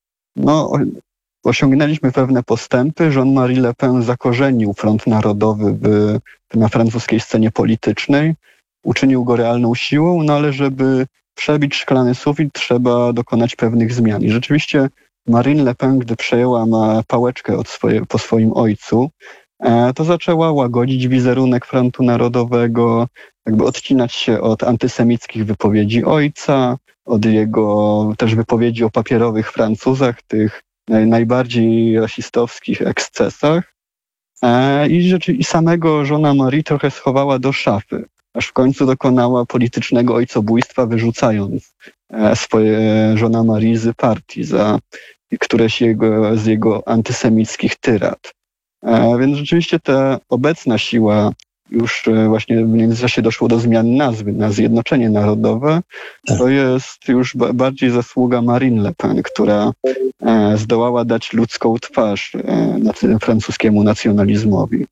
osiągnęliśmy pewne postępy. Jean-Marie Le Pen zakorzenił Front Narodowy na francuskiej scenie politycznej, uczynił go realną siłą, ale żeby przebić szklany sufit, trzeba dokonać pewnych zmian. I rzeczywiście Marine Le Pen, gdy przejęła pałeczkę po swoim ojcu, to zaczęła łagodzić wizerunek Frontu Narodowego, jakby odcinać się od antysemickich wypowiedzi ojca, od jego też wypowiedzi o papierowych Francuzach, tych najbardziej rasistowskich ekscesach. I samego Jeana Marie trochę schowała do szafy, aż w końcu dokonała politycznego ojcobójstwa, wyrzucając swoje Jeana Marie z partii za któreś z jego antysemickich tyrad. Więc rzeczywiście ta obecna siła, już właśnie w międzyczasie doszło do zmian nazwy na Zjednoczenie Narodowe, to jest już bardziej zasługa Marine Le Pen, która zdołała dać ludzką twarz francuskiemu nacjonalizmowi.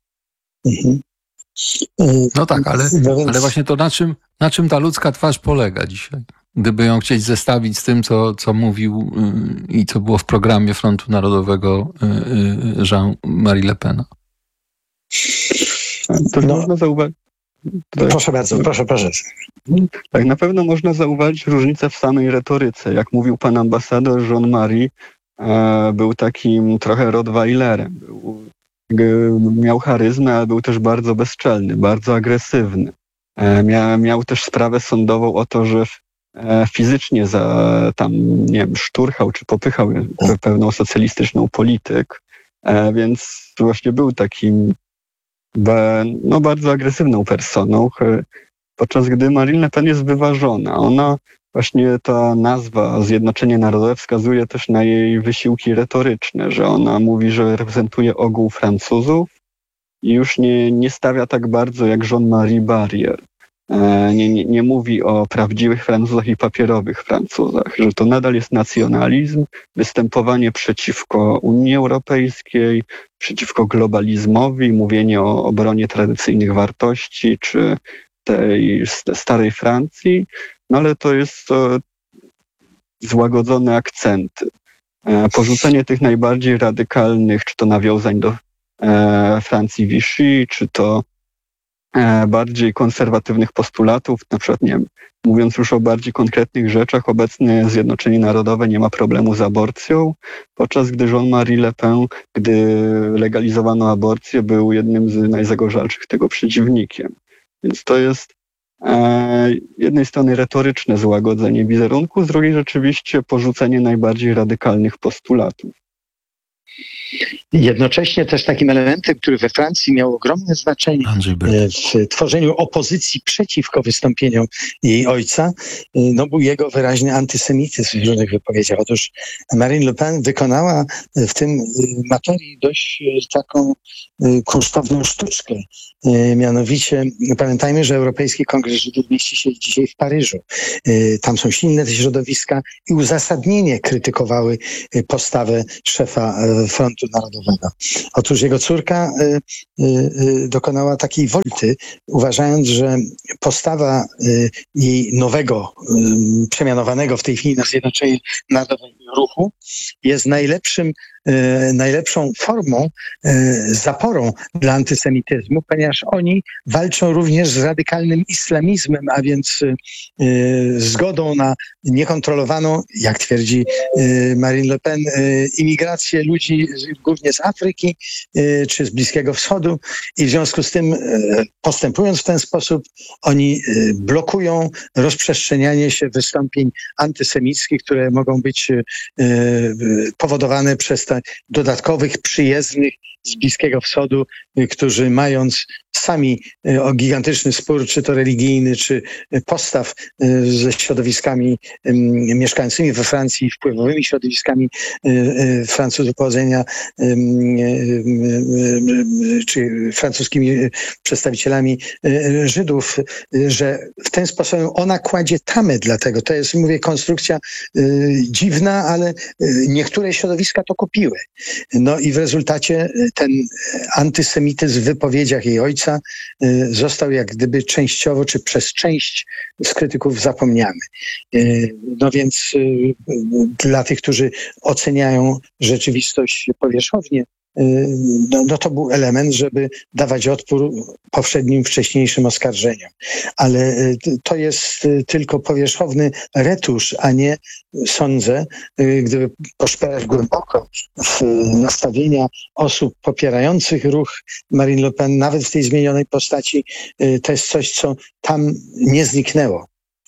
No tak, ale właśnie to na czym ta ludzka twarz polega dzisiaj? Gdyby ją chcieć zestawić z tym, co mówił i co było w programie Frontu Narodowego Jean-Marie Le Pena. To można zauważyć. Proszę bardzo, proszę. Tak, na pewno można zauważyć różnicę w samej retoryce. Jak mówił pan ambasador, Jean-Marie był takim trochę rottweilerem. Miał charyzmę, ale był też bardzo bezczelny, bardzo agresywny. Miał też sprawę sądową o to, że fizycznie szturchał czy popychał pewną socjalistyczną polityk, więc właśnie był takim bardzo agresywną personą, podczas gdy Marine Le Pen jest wyważona. Ona właśnie ta nazwa Zjednoczenie Narodowe wskazuje też na jej wysiłki retoryczne, że ona mówi, że reprezentuje ogół Francuzów i już nie stawia tak bardzo jak Jean-Marie barier. Nie mówi o prawdziwych Francuzach i papierowych Francuzach, że to nadal jest nacjonalizm, występowanie przeciwko Unii Europejskiej, przeciwko globalizmowi, mówienie o obronie tradycyjnych wartości czy tej starej Francji, ale to jest złagodzone akcenty. Porzucenie tych najbardziej radykalnych, czy to nawiązań do Francji Vichy, czy to bardziej konserwatywnych postulatów, na przykład, mówiąc już o bardziej konkretnych rzeczach, obecne Zjednoczenie Narodowe nie ma problemu z aborcją, podczas gdy Jean-Marie Le Pen, gdy legalizowano aborcję, był jednym z najzagorzalszych tego przeciwnikiem. Więc to jest jednej strony retoryczne złagodzenie wizerunku, z drugiej rzeczywiście porzucenie najbardziej radykalnych postulatów. Jednocześnie też takim elementem, który we Francji miał ogromne znaczenie w tworzeniu opozycji przeciwko wystąpieniom jej ojca, był jego wyraźny antysemityzm w różnych wypowiedziach. Otóż Marine Le Pen wykonała w tym materii dość taką kunsztowną sztuczkę. Mianowicie pamiętajmy, że Europejski Kongres Żydów mieści się dzisiaj w Paryżu. Tam są silne te środowiska i uzasadnienie krytykowały postawę szefa Frontu Narodowego. Otóż jego córka dokonała takiej wolty, uważając, że postawa jej nowego, przemianowanego w tej chwili na Zjednoczenie Narodowego ruchu jest najlepszą formą, zaporą dla antysemityzmu, ponieważ oni walczą również z radykalnym islamizmem, a więc zgodą na niekontrolowaną, jak twierdzi Marine Le Pen, imigrację ludzi głównie z Afryki czy z Bliskiego Wschodu i w związku z tym, postępując w ten sposób, oni blokują rozprzestrzenianie się wystąpień antysemickich, które mogą być powodowane przez dodatkowych przyjezdnych z Bliskiego Wschodu, którzy mając sami gigantyczny spór, czy to religijny, czy postaw ze środowiskami mieszkającymi we Francji, wpływowymi środowiskami Francuzów pochodzenia, czy francuskimi przedstawicielami Żydów, że w ten sposób ona kładzie tamę dla tego. To jest, mówię, konstrukcja dziwna, ale niektóre środowiska to kupiły. No i w rezultacie ten antysemityzm w wypowiedziach jej ojca został jak gdyby częściowo, czy przez część z krytyków zapomniany. No więc dla tych, którzy oceniają rzeczywistość powierzchownie, no to był element, żeby dawać odpór poprzednim, wcześniejszym oskarżeniom. Ale to jest tylko powierzchowny retusz, a nie, sądzę, gdyby poszperać głęboko w nastawienia osób popierających ruch Marine Le Pen, nawet w tej zmienionej postaci, to jest coś, co tam nie zniknęło.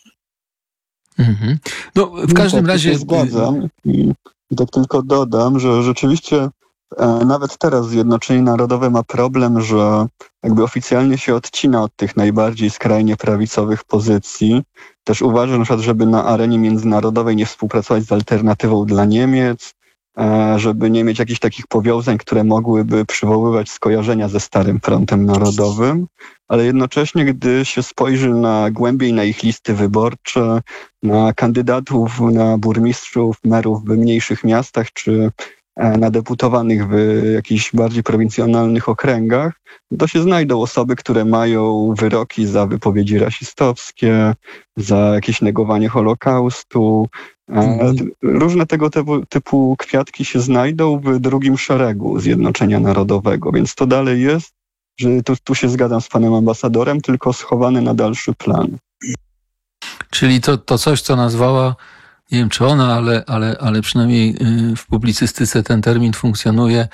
Mhm. No, w każdym razie... się zgadzam i tak tylko dodam, że rzeczywiście nawet teraz Zjednoczenie Narodowe ma problem, że jakby oficjalnie się odcina od tych najbardziej skrajnie prawicowych pozycji. Też uważa na przykład, żeby na arenie międzynarodowej nie współpracować z alternatywą dla Niemiec, żeby nie mieć jakichś takich powiązań, które mogłyby przywoływać skojarzenia ze Starym Frontem Narodowym, ale jednocześnie, gdy się spojrzy głębiej na ich listy wyborcze, na kandydatów, na burmistrzów, merów w mniejszych miastach, czy na deputowanych w jakichś bardziej prowincjonalnych okręgach, to się znajdą osoby, które mają wyroki za wypowiedzi rasistowskie, za jakieś negowanie Holokaustu. Różne tego typu kwiatki się znajdą w drugim szeregu Zjednoczenia Narodowego, więc to dalej jest, że tu się zgadzam z panem ambasadorem, tylko schowane na dalszy plan. Czyli to coś, co nazwała, nie wiem czy ona, ale przynajmniej w publicystyce ten termin funkcjonuje,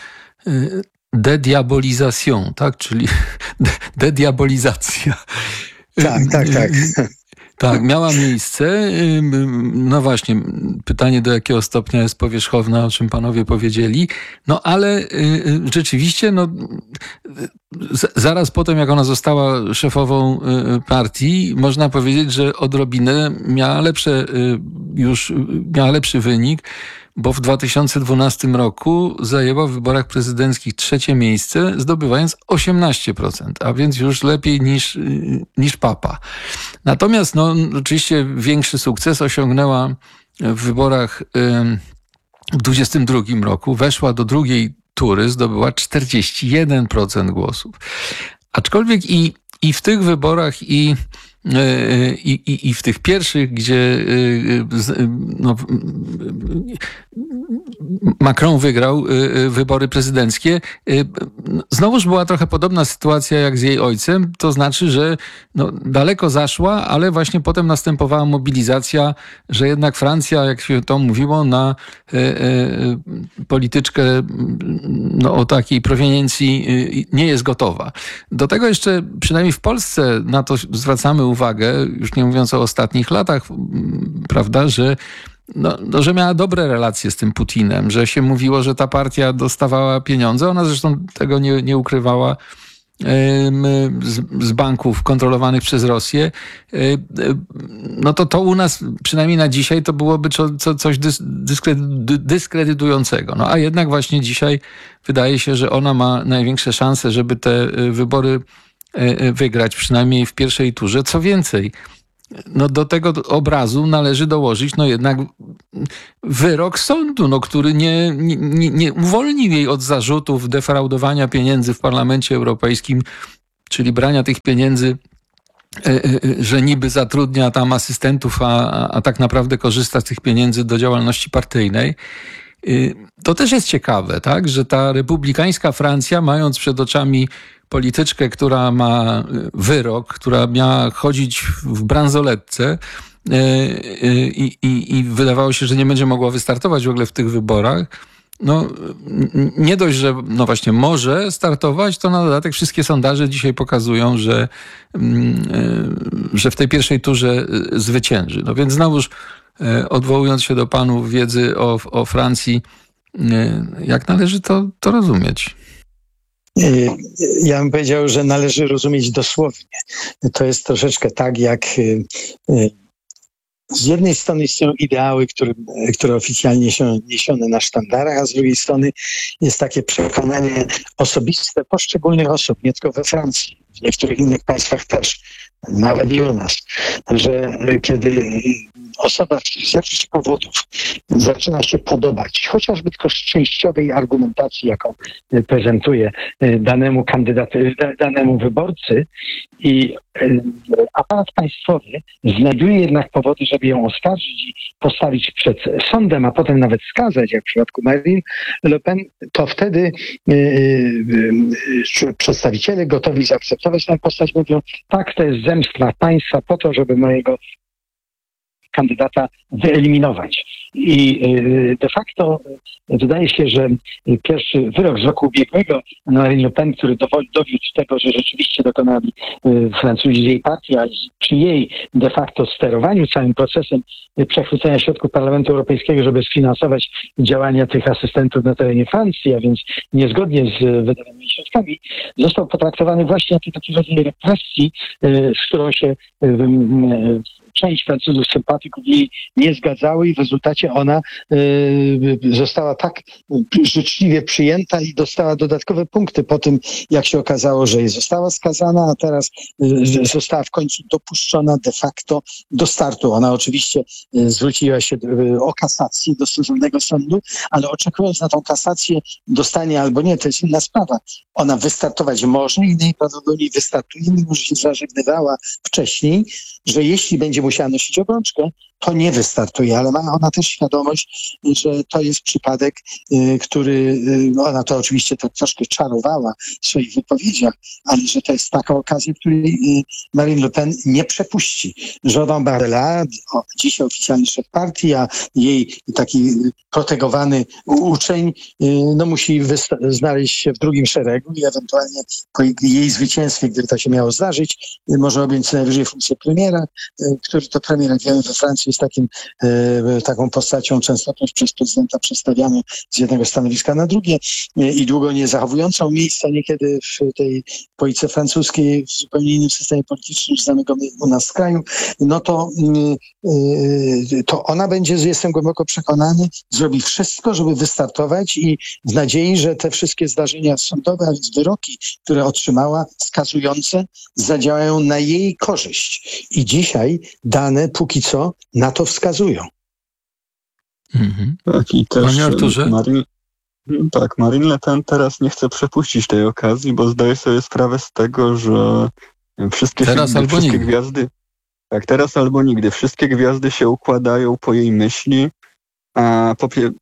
dediabolisation, tak? Czyli dediabolizacja. Tak. Tak, miała miejsce. No właśnie, pytanie do jakiego stopnia jest powierzchowna, o czym panowie powiedzieli. No ale rzeczywiście, zaraz po tym, jak ona została szefową partii, można powiedzieć, że odrobinę miała lepszy wynik, bo w 2012 roku zajęła w wyborach prezydenckich 3. miejsce, zdobywając 18%, a więc już lepiej niż papa. Natomiast oczywiście większy sukces osiągnęła w wyborach w 2022 roku. Weszła do drugiej tury, zdobyła 41% głosów. Aczkolwiek i w tych wyborach i w tych pierwszych, gdzie Macron wygrał wybory prezydenckie. Znowuż była trochę podobna sytuacja jak z jej ojcem, to znaczy, że daleko zaszła, ale właśnie potem następowała mobilizacja, że jednak Francja, jak się to mówiło, na polityczkę o takiej proweniencji nie jest gotowa. Do tego jeszcze, przynajmniej w Polsce, na to zwracamy uwagę, już nie mówiąc o ostatnich latach, prawda, że że miała dobre relacje z tym Putinem, że się mówiło, że ta partia dostawała pieniądze. Ona zresztą tego nie ukrywała z banków kontrolowanych przez Rosję. To u nas, przynajmniej na dzisiaj, to byłoby coś dyskredytującego. A jednak właśnie dzisiaj wydaje się, że ona ma największe szanse, żeby te wybory wygrać, przynajmniej w pierwszej turze. Co więcej, do tego obrazu należy dołożyć jednak wyrok sądu, który nie uwolnił jej od zarzutów defraudowania pieniędzy w Parlamencie Europejskim, czyli brania tych pieniędzy, że niby zatrudnia tam asystentów, a tak naprawdę korzysta z tych pieniędzy do działalności partyjnej. To też jest ciekawe, tak, że ta republikańska Francja, mając przed oczami polityczkę, która ma wyrok, która miała chodzić w bransoletce i wydawało się, że nie będzie mogła wystartować w ogóle w tych wyborach, nie dość, że właśnie może startować, to na dodatek wszystkie sondaże dzisiaj pokazują, że w tej pierwszej turze zwycięży. Więc znowuż odwołując się do panów wiedzy o Francji, jak należy to rozumieć? Ja bym powiedział, że należy rozumieć dosłownie. To jest troszeczkę tak, jak z jednej strony są ideały, które oficjalnie są niesione na sztandarach, a z drugiej strony jest takie przekonanie osobiste poszczególnych osób, nie tylko we Francji, w niektórych innych państwach też, nawet i u nas, że kiedy osoba z jakichś powodów zaczyna się podobać, chociażby tylko z częściowej argumentacji, jaką prezentuje danemu danemu wyborcy, i aparat państwowy znajduje jednak powody, żeby ją oskarżyć i postawić przed sądem, a potem nawet skazać, jak w przypadku Marine Le Pen, to wtedy przedstawiciele gotowi zaakceptować tę postać, mówią, tak, to jest zemsta państwa po to, żeby mojego kandydata wyeliminować. I de facto wydaje się, że pierwszy wyrok z roku ubiegłego na Marine Le Pen, który dowiódł tego, że rzeczywiście dokonali Francuzi z jej partii, a przy jej de facto sterowaniu całym procesem przechwycenia środków Parlamentu Europejskiego, żeby sfinansować działania tych asystentów na terenie Francji, a więc niezgodnie z wydanymi środkami, został potraktowany właśnie jako taki rodzaj represji, z którą się część Francuzów, sympatyków jej nie zgadzały i w rezultacie ona została tak życzliwie przyjęta i dostała dodatkowe punkty po tym, jak się okazało, że jej została skazana, a teraz została w końcu dopuszczona de facto do startu. Ona oczywiście zwróciła się o kasację do stosownego sądu, ale oczekując na tą kasację dostanie albo nie, to jest inna sprawa. Ona wystartować może i najprawdopodobniej wystartuje, mimo że się zażegnywała wcześniej, że jeśli będzie musiała nosić obrączkę, to nie wystartuje, ale ma ona też świadomość, że to jest przypadek, który, ona to oczywiście tak troszkę czarowała w swoich wypowiedziach, ale że to jest taka okazja, której Marine Le Pen nie przepuści. Jordan Bardella, dzisiaj oficjalny szef partii, a jej taki protegowany uczeń, musi znaleźć się w drugim szeregu i ewentualnie po jej zwycięstwie, gdyby to się miało zdarzyć, może objąć co najwyżej funkcję premiera, który to premier, jak wiemy, we Francji jest taką postacią często też przez prezydenta przestawianą z jednego stanowiska na drugie i długo nie zachowującą miejsca niekiedy w tej polityce francuskiej, w zupełnie innym systemie politycznym, znanego u nas w kraju, to ona będzie, jestem głęboko przekonany, zrobi wszystko, żeby wystartować i w nadziei, że te wszystkie zdarzenia sądowe, a więc wyroki, które otrzymała, skazujące, zadziałają na jej korzyść. I dzisiaj dane póki co na to wskazują. Mhm. Tak, i też Panie Arturze? Marine Le Pen teraz nie chce przepuścić tej okazji, bo zdaje sobie sprawę z tego, że wszystkie gwiazdy, tak, teraz albo nigdy, wszystkie gwiazdy się układają po jej myśli, a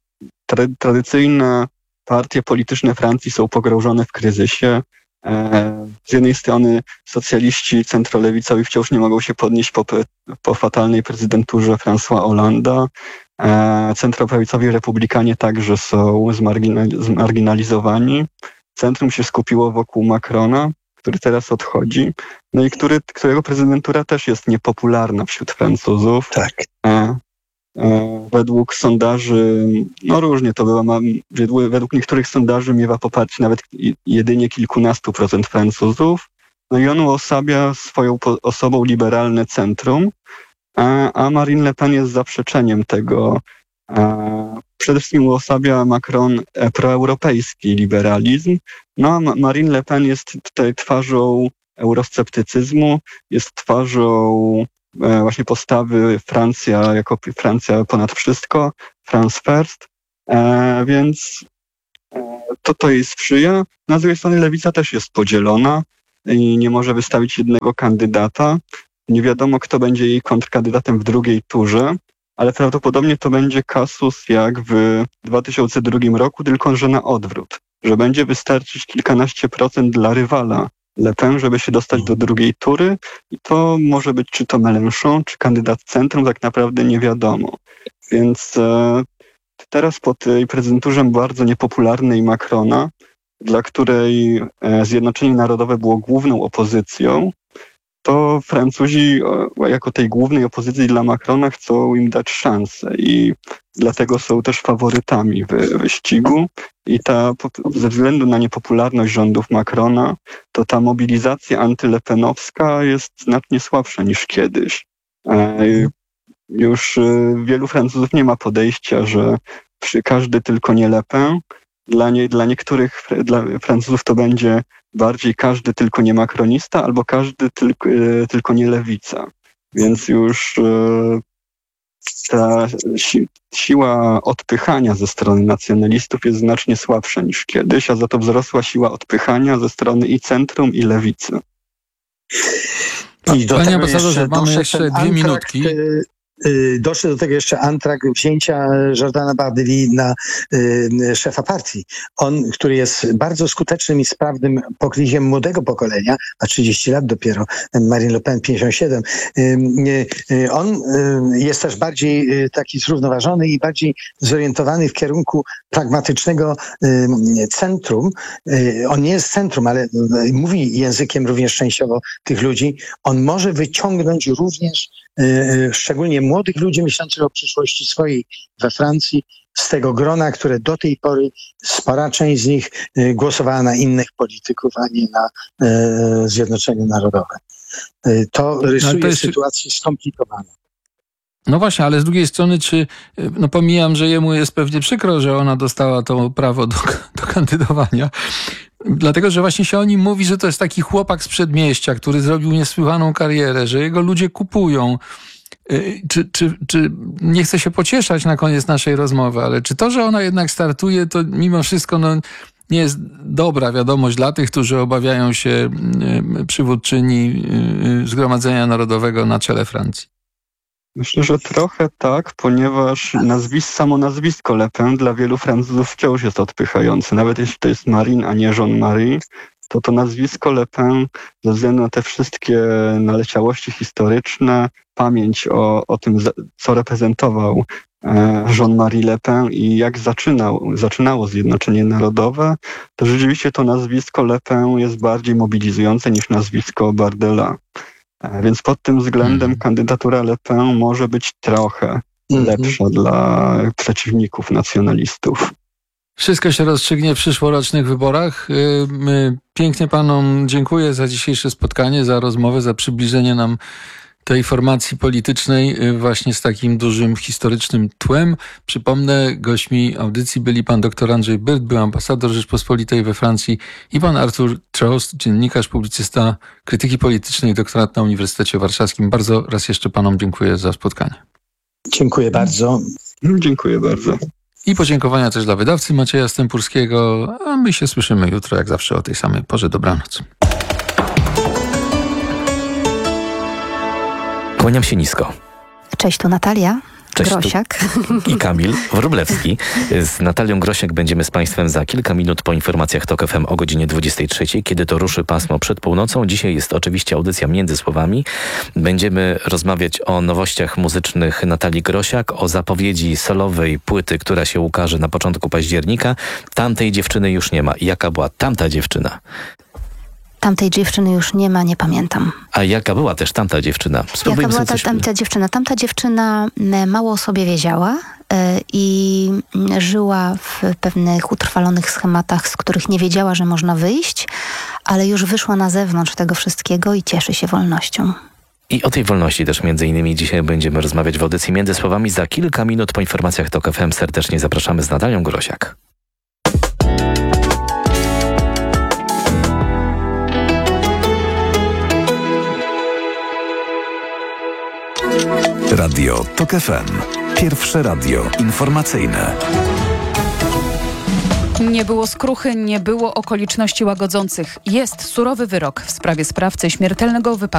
tradycyjne partie polityczne Francji są pogrążone w kryzysie. Z jednej strony socjaliści centrolewicowi wciąż nie mogą się podnieść po fatalnej prezydenturze François Hollande'a. Centroprawicowi republikanie także są zmarginalizowani. Centrum się skupiło wokół Macrona, który teraz odchodzi, no i którego prezydentura też jest niepopularna wśród Francuzów. Tak. Według sondaży, no różnie to bywa, według niektórych sondaży miewa poparcie nawet jedynie kilkunastu procent Francuzów. No i on uosabia swoją osobą liberalne centrum, a Marine Le Pen jest zaprzeczeniem tego. Przede wszystkim uosabia Macron proeuropejski liberalizm. No a Marine Le Pen jest tutaj twarzą eurosceptycyzmu, jest twarzą właśnie postawy Francja ponad wszystko, France first, więc to jej sprzyja. No, z drugiej strony lewica też jest podzielona i nie może wystawić jednego kandydata. Nie wiadomo, kto będzie jej kontrkandydatem w drugiej turze, ale prawdopodobnie to będzie kasus jak w 2002 roku, tylko że na odwrót, że będzie wystarczyć kilkanaście procent dla rywala Le Pen, żeby się dostać do drugiej tury i to może być czy to Mélenchon, czy kandydat centrum, tak naprawdę nie wiadomo. Więc teraz po tej prezydenturze bardzo niepopularnej Macrona, dla której Zjednoczenie Narodowe było główną opozycją, to Francuzi jako tej głównej opozycji dla Macrona chcą im dać szansę i dlatego są też faworytami w wyścigu i ze względu na niepopularność rządów Macrona, to ta mobilizacja antylepenowska jest znacznie słabsza niż kiedyś. Już wielu Francuzów nie ma podejścia, że każdy tylko nie Le Pen. Dla niektórych Francuzów to będzie bardziej każdy tylko nie makronista albo każdy tylko nie lewica. Więc już ta siła odpychania ze strony nacjonalistów jest znacznie słabsza niż kiedyś, a za to wzrosła siła odpychania ze strony i centrum, i lewicy. Panie ambasadorze, mamy jeszcze 2 minutki. Doszedł do tego jeszcze antrakt wzięcia Jordana Bardeli na szefa partii. On, który jest bardzo skutecznym i sprawnym pokryciem młodego pokolenia, a 30 lat dopiero, Marine Le Pen 57. On jest też bardziej taki zrównoważony i bardziej zorientowany w kierunku pragmatycznego centrum. On nie jest centrum, ale mówi językiem również częściowo tych ludzi. On może wyciągnąć również szczególnie młodych ludzi myślących o przyszłości swojej we Francji z tego grona, które do tej pory spora część z nich głosowała na innych polityków, a nie na Zjednoczenie Narodowe. To rysuje sytuację skomplikowaną. No właśnie, ale z drugiej strony, pomijam, że jemu jest pewnie przykro, że ona dostała to prawo do kandydowania, dlatego, że właśnie się o nim mówi, że to jest taki chłopak z przedmieścia, który zrobił niesłychaną karierę, że jego ludzie kupują. Czy nie chcę się pocieszać na koniec naszej rozmowy, ale czy to, że ona jednak startuje, to mimo wszystko nie jest dobra wiadomość dla tych, którzy obawiają się przywódczyni Zgromadzenia Narodowego na czele Francji? Myślę, że trochę tak, ponieważ samo nazwisko Le Pen dla wielu Francuzów wciąż jest odpychające. Nawet jeśli to jest Marine, a nie Jean-Marie, to nazwisko Le Pen ze względu na te wszystkie naleciałości historyczne, pamięć o tym, co reprezentował Jean-Marie Le Pen i jak zaczynało Zjednoczenie Narodowe, to rzeczywiście to nazwisko Le Pen jest bardziej mobilizujące niż nazwisko Bardela. Więc pod tym względem kandydatura Le Pen może być trochę lepsza dla przeciwników nacjonalistów. Wszystko się rozstrzygnie w przyszłorocznych wyborach. Pięknie panom dziękuję za dzisiejsze spotkanie, za rozmowę, za przybliżenie nam tej formacji politycznej właśnie z takim dużym historycznym tłem. Przypomnę, gośćmi audycji byli pan dr Andrzej Byrt, był ambasador Rzeczpospolitej we Francji i pan Artur Trost, dziennikarz, publicysta krytyki politycznej, doktorat na Uniwersytecie Warszawskim. Bardzo raz jeszcze panom dziękuję za spotkanie. Dziękuję bardzo. Dziękuję bardzo. I podziękowania też dla wydawcy Macieja Stępurskiego, a my się słyszymy jutro jak zawsze o tej samej porze. Dobranoc. Kłaniam się nisko. Cześć, tu Natalia. Cześć, Grosiak. I Kamil Wróblewski. Z Natalią Grosiak będziemy z Państwem za kilka minut po informacjach TOK FM o godzinie 23, kiedy to ruszy pasmo przed północą. Dzisiaj jest oczywiście audycja Między Słowami. Będziemy rozmawiać o nowościach muzycznych Natalii Grosiak, o zapowiedzi solowej płyty, która się ukaże na początku października. Tamtej dziewczyny już nie ma. Jaka była tamta dziewczyna? Tamtej dziewczyny już nie ma, nie pamiętam. A jaka była też tamta dziewczyna? Jaka była tamta dziewczyna? Tamta dziewczyna mało o sobie wiedziała i żyła w pewnych utrwalonych schematach, z których nie wiedziała, że można wyjść, ale już wyszła na zewnątrz tego wszystkiego i cieszy się wolnością. I o tej wolności też między innymi dzisiaj będziemy rozmawiać w audycji Między Słowami. Za kilka minut po informacjach TOK FM serdecznie zapraszamy z Natalią Grosiak. Radio TOK FM. Pierwsze radio informacyjne. Nie było skruchy, nie było okoliczności łagodzących. Jest surowy wyrok w sprawie sprawcy śmiertelnego wypadku